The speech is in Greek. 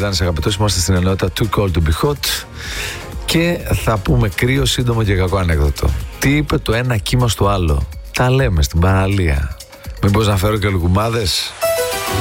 Μπογδάνης αγαπητός. Είμαστε στην ενότητα Too Cold to Be Hot. Και θα πούμε κρύο, σύντομο και κακό ανέκδοτο. Τι είπε το ένα κύμα στο άλλο? Τα λέμε στην παραλία. Μήπως να φέρω και λουκουμάδες?